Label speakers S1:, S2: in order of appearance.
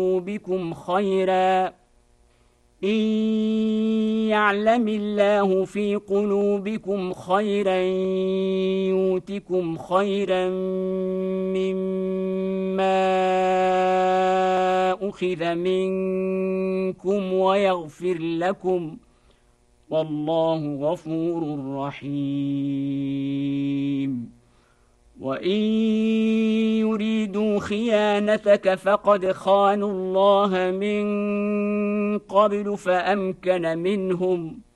S1: بكم خيرا إن يعلم الله في قلوبكم خيرا يؤتكم خيرا مما أخذ منكم ويغفر لكم والله غفور رحيم وإن يريدوا خيانتك فقد خانوا الله من قبل فأمكن منهم